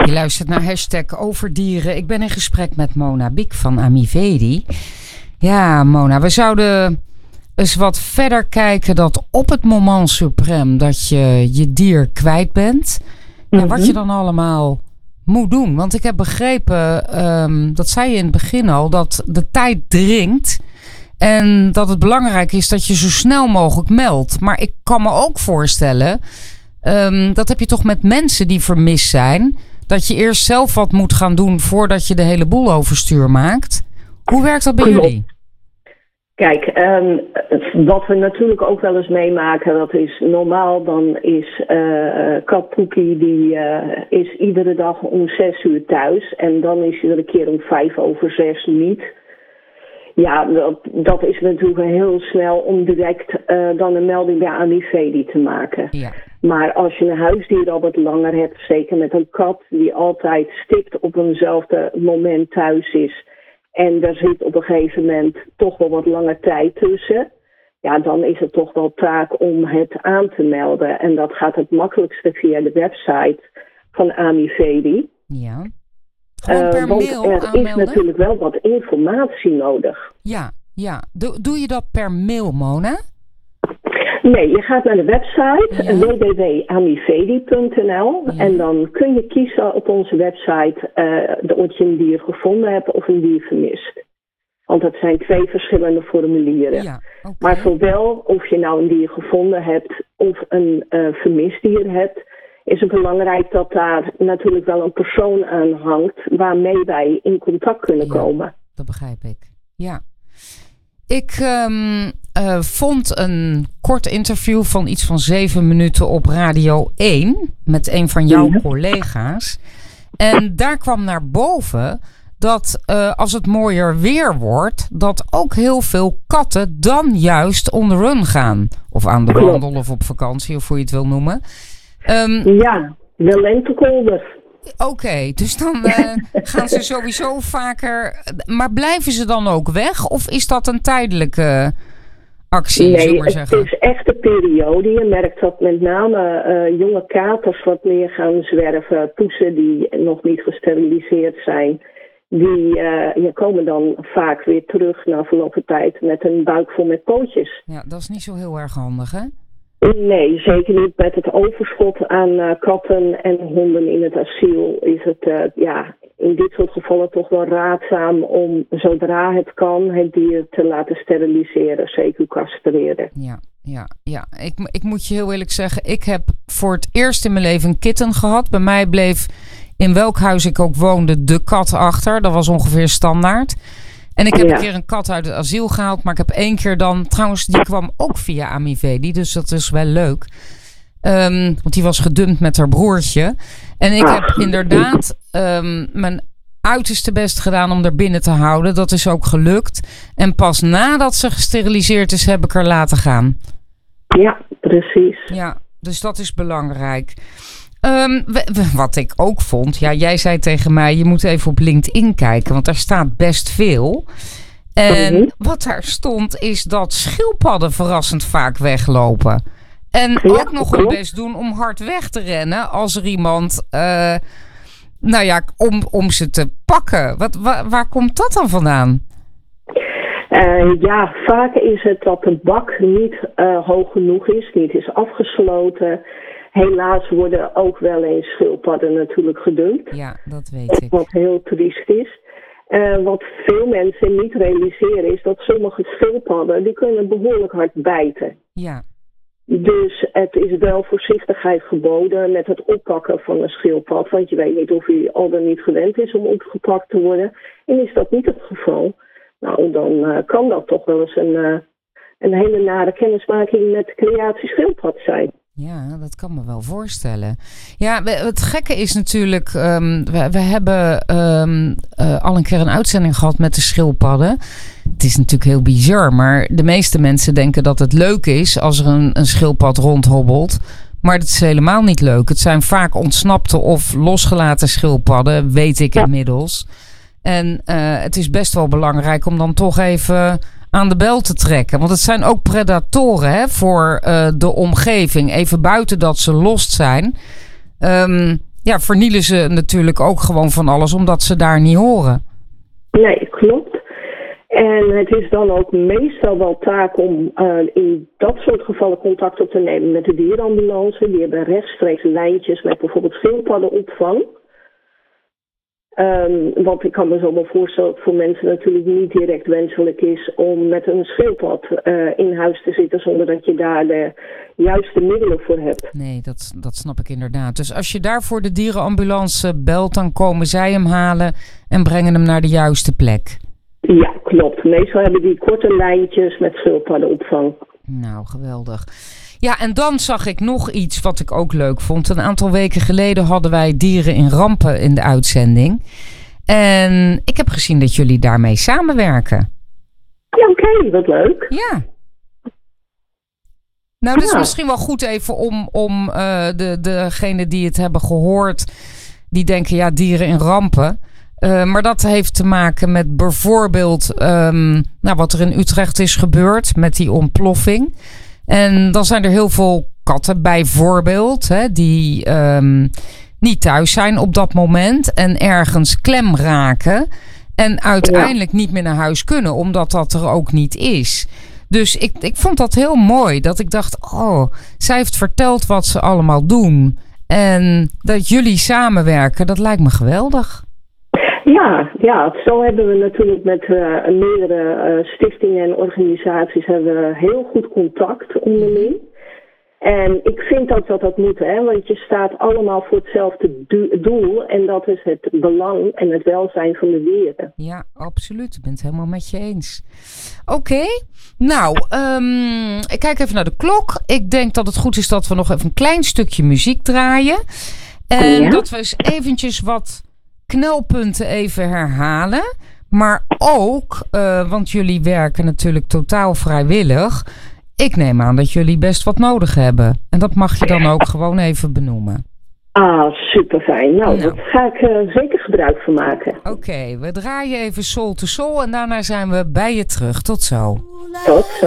Je luistert naar #Overdieren. Ik ben in gesprek met Mona Biek van Amivedi. Ja, Mona, we zouden eens wat verder kijken dat op het moment suprême dat je je dier kwijt bent. En wat je dan allemaal moet doen. Want ik heb begrepen, dat zei je in het begin al, dat de tijd dringt. En dat het belangrijk is dat je zo snel mogelijk meldt. Maar ik kan me ook voorstellen, dat heb je toch met mensen die vermist zijn, dat je eerst zelf wat moet gaan doen voordat je de hele boel overstuur maakt. Hoe werkt dat bij jullie? Kijk, wat we natuurlijk ook wel eens meemaken, dat is normaal, dan is kat Poekie, die is iedere dag om 6 uur thuis. En dan is hij er een keer om 5:05 niet. Ja, dat is natuurlijk heel snel om direct dan een melding bij Amivedi te maken. Ja. Maar als je een huisdier al wat langer hebt, zeker met een kat die altijd stipt op eenzelfde moment thuis is, en daar zit op een gegeven moment toch wel wat lange tijd tussen, ja, dan is het toch wel taak om het aan te melden. En dat gaat het makkelijkste via de website van Amivedi. Ja. Gewoon per want mail er aanmelden? is natuurlijk wel wat informatie nodig. Ja. Doe je dat per mail, Mona? Nee, je gaat naar de website www.amivedi.nl en dan kun je kiezen op onze website of je een dier gevonden hebt of een dier vermist. Want dat zijn 2 verschillende formulieren. Ja, okay. Maar zowel of je nou een dier gevonden hebt of een vermist dier hebt, is het belangrijk dat daar natuurlijk wel een persoon aan hangt waarmee wij in contact kunnen komen. Dat begrijp ik. Ja. Ik vond een kort interview van iets van 7 minuten op Radio 1 met een van jouw collega's. En daar kwam naar boven dat als het mooier weer wordt, dat ook heel veel katten dan juist on the run gaan. Of aan de wandel of op vakantie, of hoe je het wil noemen. Ja, de lentekolder. Oké, dus dan gaan ze sowieso vaker. Maar blijven ze dan ook weg? Of is dat een tijdelijke actie? Nee, het is echt een periode. Je merkt dat met name jonge katers wat meer gaan zwerven. Poezen die nog niet gesteriliseerd zijn. Die komen dan vaak weer terug na verloop van tijd met een buik vol met pootjes. Ja, dat is niet zo heel erg handig, hè? Nee, zeker niet. Met het overschot aan katten en honden in het asiel is het in dit soort gevallen toch wel raadzaam om zodra het kan het dier te laten steriliseren, zeker castreren. Ja. Ik moet je heel eerlijk zeggen, ik heb voor het eerst in mijn leven een kitten gehad. Bij mij bleef in welk huis ik ook woonde de kat achter. Dat was ongeveer standaard. En ik heb een keer een kat uit het asiel gehaald. Maar ik heb 1 keer dan... Trouwens, die kwam ook via Amivedi. Dus dat is wel leuk. Want die was gedumpt met haar broertje. En ik heb inderdaad mijn uiterste best gedaan om er binnen te houden. Dat is ook gelukt. En pas nadat ze gesteriliseerd is, heb ik haar laten gaan. Ja, precies. Ja, dus dat is belangrijk. Wat ik ook vond, jij zei tegen mij, je moet even op LinkedIn kijken, want daar staat best veel. En wat daar stond is dat schildpadden verrassend vaak weglopen. En ook nog hun best doen om hard weg te rennen als er iemand, om ze te pakken. Waar komt dat dan vandaan? Vaak is het dat de bak niet hoog genoeg is, niet is afgesloten. Helaas worden ook wel eens schildpadden natuurlijk gedumpt. Ja, dat weet ik. Wat heel triest is. Wat veel mensen niet realiseren is dat sommige schildpadden, die kunnen behoorlijk hard bijten. Ja. Dus het is wel voorzichtigheid geboden met het oppakken van een schildpad. Want je weet niet of hij al dan niet gewend is om opgepakt te worden. En is dat niet het geval, nou dan kan dat toch wel eens een hele nare kennismaking met de creatie schildpad zijn. Ja, dat kan me wel voorstellen. Ja, het gekke is natuurlijk, we hebben al een keer een uitzending gehad met de schildpadden. Het is natuurlijk heel bizar, maar de meeste mensen denken dat het leuk is als er een schildpad rondhobbelt. Maar dat is helemaal niet leuk. Het zijn vaak ontsnapte of losgelaten schildpadden, weet ik inmiddels. En het is best wel belangrijk om dan toch even aan de bel te trekken. Want het zijn ook predatoren, hè, voor de omgeving. Even buiten dat ze lost zijn. vernielen ze natuurlijk ook gewoon van alles omdat ze daar niet horen. Nee, klopt. En het is dan ook meestal wel taak om in dat soort gevallen contact op te nemen met de dierenambulance. Die hebben rechtstreeks lijntjes met bijvoorbeeld schildpaddenopvang. Want ik kan me zo wel voorstellen dat het voor mensen natuurlijk niet direct wenselijk is om met een schildpad in huis te zitten zonder dat je daar de juiste middelen voor hebt. Nee, dat snap ik inderdaad. Dus als je daarvoor de dierenambulance belt, dan komen zij hem halen en brengen hem naar de juiste plek. Ja, klopt. Meestal hebben die korte lijntjes met schildpaddenopvang. Nou, geweldig. Ja, en dan zag ik nog iets wat ik ook leuk vond. Een aantal weken geleden hadden wij dieren in rampen in de uitzending. En ik heb gezien dat jullie daarmee samenwerken. Ja, oké, wat leuk. Ja. Nou, dat is misschien wel goed even om degene die het hebben gehoord, die denken, ja, dieren in rampen. Maar dat heeft te maken met bijvoorbeeld wat er in Utrecht is gebeurd met die ontploffing. En dan zijn er heel veel katten bijvoorbeeld, die niet thuis zijn op dat moment en ergens klem raken en uiteindelijk niet meer naar huis kunnen, omdat dat er ook niet is. Dus ik vond dat heel mooi, dat ik dacht, zij heeft verteld wat ze allemaal doen. En dat jullie samenwerken, dat lijkt me geweldig. Ja, zo hebben we natuurlijk met meerdere stichtingen en organisaties hebben we heel goed contact onderling. En ik vind ook dat dat moet, want je staat allemaal voor hetzelfde doel en dat is het belang en het welzijn van de dieren. Ja, absoluut. Ik ben het helemaal met je eens. Oké. Nou, ik kijk even naar de klok. Ik denk dat het goed is dat we nog even een klein stukje muziek draaien. En dat we eens eventjes wat knelpunten even herhalen. Maar ook, want jullie werken natuurlijk totaal vrijwillig. Ik neem aan dat jullie best wat nodig hebben. En dat mag je dan ook gewoon even benoemen. Ah, super fijn. Nou, daar ga ik zeker gebruik van maken. Oké, we draaien even Soul to Soul en daarna zijn we bij je terug. Tot zo. Tot zo.